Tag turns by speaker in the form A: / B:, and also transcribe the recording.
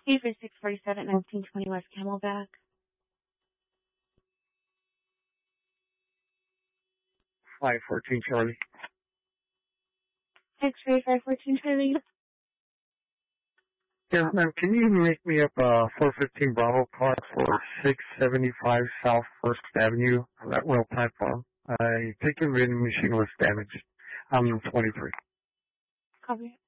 A: Hey for 647 1920 West Camelback.
B: 514 Charlie.
A: X-ray 514 Charlie.
B: Yeah, ma'am, can you make me up a 415 Bravo car for 675 South 1st Avenue on that rail platform? I think your vending machine was damaged. I'm 23.
A: Copy.